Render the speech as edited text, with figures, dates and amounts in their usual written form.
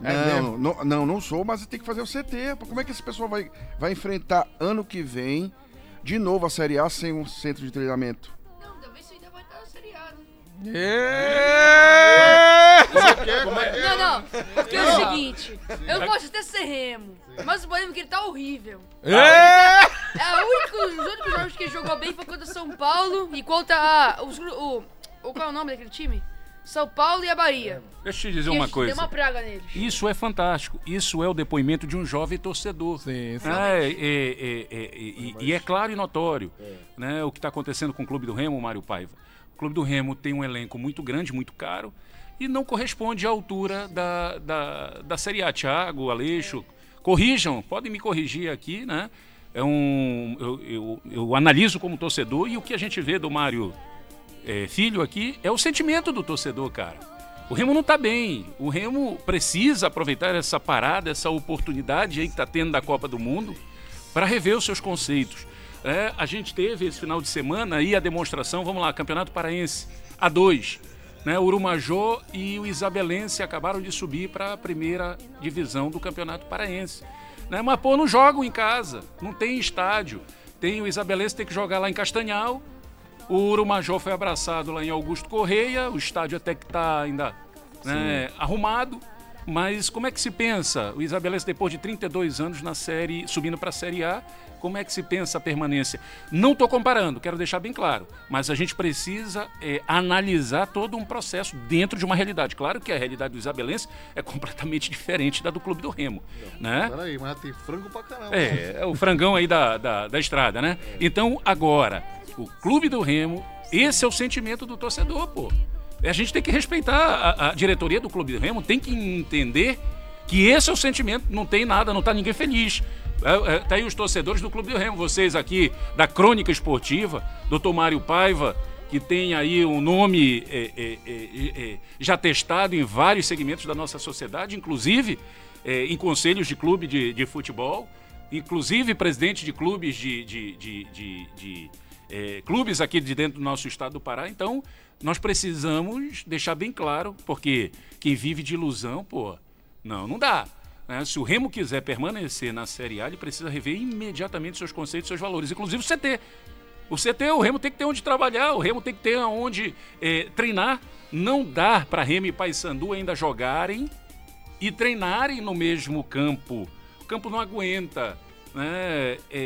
Não sou, mas tem que fazer o CT. Como é que esse pessoal vai enfrentar ano que vem de novo a Série A sem um centro de treinamento? Não, talvez isso ainda vai estar na Série A, né? Não, porque é o seguinte, eu posso até ser Remo, mas o problema é que ele tá horrível. Os únicos jogos que ele jogou bem foi contra São Paulo e contra qual é o nome daquele time? São Paulo e a Bahia. Deixa eu te dizer uma coisa. Tem uma praga neles. Isso é fantástico. Isso é o depoimento de um jovem torcedor. Sim. E é claro e notório, né, o que está acontecendo com o Clube do Remo, Mário Paiva. O Clube do Remo tem um elenco muito grande, muito caro, e não corresponde à altura da Série A. Thiago, Aleixo, corrijam, podem me corrigir aqui, né? Eu analiso como torcedor, e o que a gente vê do Mário Filho aqui é o sentimento do torcedor, cara. O Remo não tá bem. O Remo precisa aproveitar essa parada, essa oportunidade aí que tá tendo da Copa do Mundo para rever os seus conceitos. A gente teve esse final de semana aí a demonstração, vamos lá, Campeonato Paraense A2, né? O Urumajô e o Isabelense acabaram de subir para a primeira divisão do Campeonato Paraense, né? Mas não jogam em casa, não tem estádio. O Isabelense tem que jogar lá em Castanhal. O Urumajô foi abraçado lá em Augusto Correia, o estádio até que está ainda, né, arrumado, mas como é que se pensa? O Isabelense, depois de 32 anos na série, subindo para a Série A, como é que se pensa a permanência? Não estou comparando, quero deixar bem claro, mas a gente precisa analisar todo um processo dentro de uma realidade. Claro que a realidade do Isabelense é completamente diferente da do Clube do Remo, né? Peraí, mas tem frango pra caramba. É o frangão aí da estrada, né? Então, agora, o Clube do Remo, esse é o sentimento do torcedor, pô. A gente tem que respeitar a diretoria do Clube do Remo, tem que entender que esse é o sentimento, não tem nada, não tá ninguém feliz. Tá aí os torcedores do Clube do Remo, vocês aqui da Crônica Esportiva, Dr. Mário Paiva, que tem aí um nome já testado em vários segmentos da nossa sociedade, inclusive em conselhos de clube de futebol, inclusive presidente de clubes clubes aqui de dentro do nosso estado do Pará. Então, nós precisamos deixar bem claro, porque quem vive de ilusão, pô, não dá. Né? Se o Remo quiser permanecer na Série A, ele precisa rever imediatamente seus conceitos, seus valores, inclusive o CT. O Remo tem que ter onde trabalhar, o Remo tem que ter onde treinar. Não dá para Remo e Paysandu ainda jogarem e treinarem no mesmo campo. O campo não aguenta, né?